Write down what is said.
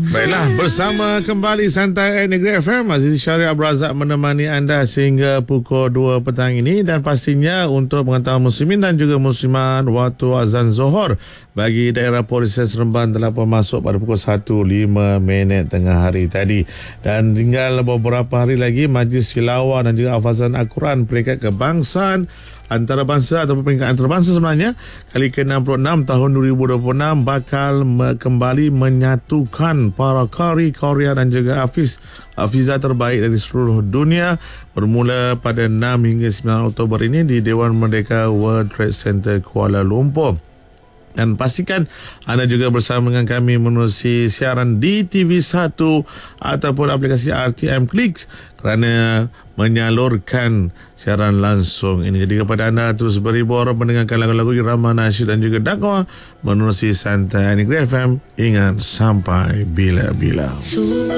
Baiklah, bersama kembali Santai Negeri FM, Aziz Syariah Abdul Razak menemani anda sehingga pukul 2 petang ini, dan pastinya untuk pengetahuan muslimin dan juga muslimat, waktu azan Zohor bagi daerah Polis Seremban telah pun masuk pada pukul 1.05 tengah hari tadi, dan tinggal beberapa hari lagi Majlis Tilawah dan juga hafazan Al-Quran peringkat kebangsaan antarabangsa ataupun peringkat antarabangsa sebenarnya kali ke-66 tahun 2026 bakal kembali menyatukan para qari, qaria dan juga hafizah terbaik dari seluruh dunia bermula pada 6 hingga 9 Oktober ini di Dewan Merdeka World Trade Center Kuala Lumpur. Dan pastikan anda juga bersama dengan kami menerusi siaran di TV1 ataupun aplikasi RTM Clicks kerana menyalurkan siaran langsung ini. Jadi kepada anda terus berhibur mendengarkan lagu-lagu irama nasyid dan juga dakwah menerusi Santai Negeri FM. Ingat, sampai bila-bila.